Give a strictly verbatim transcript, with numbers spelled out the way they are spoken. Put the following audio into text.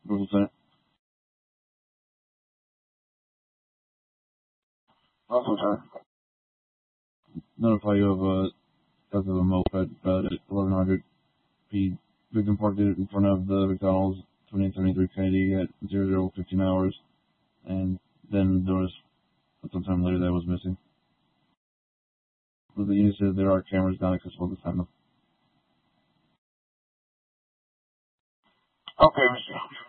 Lieutenant. Also, sir. Notify you of a death of a moped about at eleven hundred P. Victim parked it in front of the McDonald's twenty-eight seventy-three Kennedy at zero zero fifteen hours, and then noticed sometime later that it was missing. But the unit says there are cameras not accessible at this time. Okay, Mister